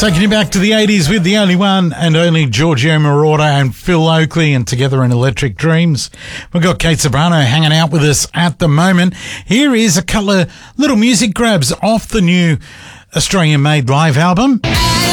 Taking you back to the 80s with the only one and only Giorgio Moroder and Phil Oakley and Together in Electric Dreams. We've got Kate Ceberano hanging out with us at the moment. Here is a couple of little music grabs off the new Australian-made live album.